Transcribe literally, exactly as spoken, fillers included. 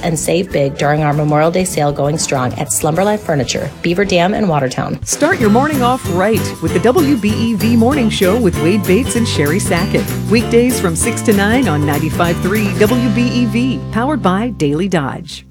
and save big during our Memorial Day sale going strong at Slumberland Furniture, Beaver Dam and Watertown. Start your morning off right with the W B E V Morning Show with Wade Bates and Sherry Sackett. Weekdays from six to nine on ninety-five point three W B E V, powered by Daily Dodge.